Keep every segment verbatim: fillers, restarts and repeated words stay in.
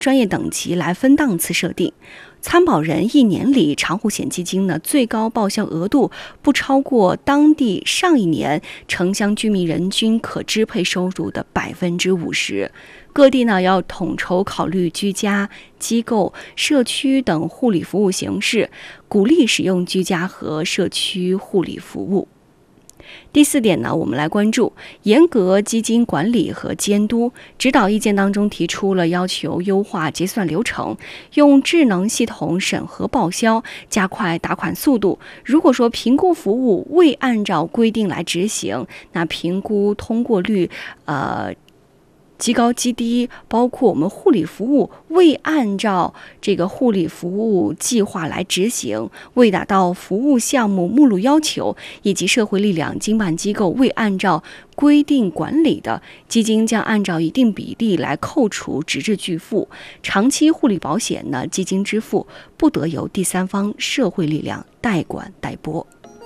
专业等级来分档次设定。参保人一年里长户险基金呢，最高报销额度不超过当地上一年城乡居民人均可支配收入的百分之五十。各地呢要统筹考虑居家、机构、社区等护理服务形式，鼓励使用居家和社区护理服务。第四点呢，我们来关注严格基金管理和监督。指导意见当中提出了要求优化结算流程，用智能系统审核报销，加快打款速度。如果说评估服务未按照规定来执行，那评估通过率呃极高极低，包括我们护理服务未按照这个护理服务计划来执行，未达到服务项目目录要求，以及社会力量经办机构未按照规定管理的，基金将按照一定比例来扣除直至拒付。长期护理保险呢，基金支付不得由第三方社会力量代管代拨。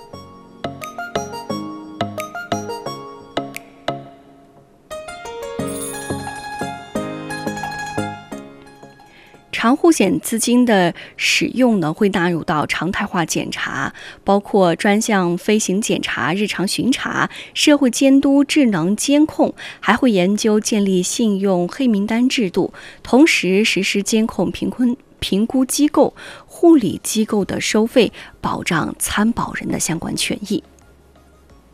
长户险资金的使用呢，会纳入到常态化检查，包括专项飞行检查、日常巡查、社会监督、智能监控，还会研究建立信用黑名单制度，同时实施监控评估评估机构、护理机构的收费，保障参保人的相关权益。